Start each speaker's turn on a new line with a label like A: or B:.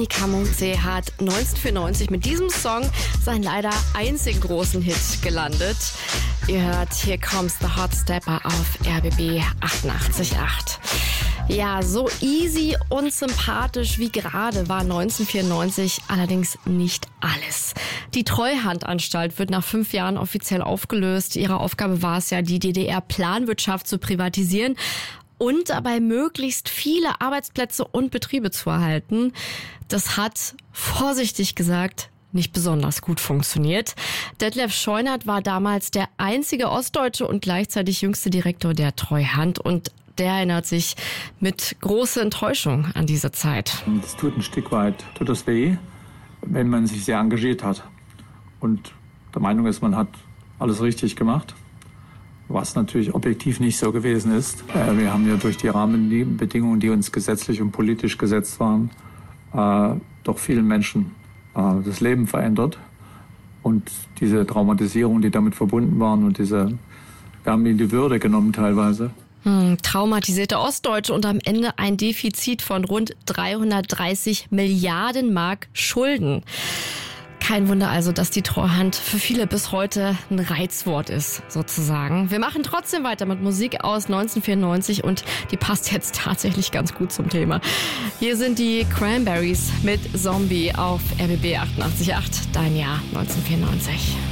A: Kamutze hat 1994 mit diesem Song seinen leider einzigen großen Hit gelandet. Ihr hört Here Comes the Hot Stepper auf RBB 88.8. Ja, so easy und sympathisch wie gerade war 1994 allerdings nicht alles. Die Treuhandanstalt wird nach 5 Jahren offiziell aufgelöst. Ihre Aufgabe war es ja, die DDR-Planwirtschaft zu privatisieren und dabei möglichst viele Arbeitsplätze und Betriebe zu erhalten. Das hat, vorsichtig gesagt, nicht besonders gut funktioniert. Detlef Scheunert war damals der einzige Ostdeutsche und gleichzeitig jüngste Direktor der Treuhand und der erinnert sich mit großer Enttäuschung an diese Zeit.
B: Es tut ein Stück weit weh, wenn man sich sehr engagiert hat und der Meinung ist, man hat alles richtig gemacht. Was natürlich objektiv nicht so gewesen ist. Wir haben ja durch die Rahmenbedingungen, die uns gesetzlich und politisch gesetzt waren, doch vielen Menschen das Leben verändert. Und diese Traumatisierung, die damit verbunden waren und wir haben ihnen die Würde genommen teilweise.
A: Traumatisierte Ostdeutsche und am Ende ein Defizit von rund 330 Milliarden Mark Schulden. Kein Wunder also, dass die Treuhand für viele bis heute ein Reizwort ist, sozusagen. Wir machen trotzdem weiter mit Musik aus 1994 und die passt jetzt tatsächlich ganz gut zum Thema. Hier sind die Cranberries mit Zombie auf RBB 88.8, dein Jahr 1994.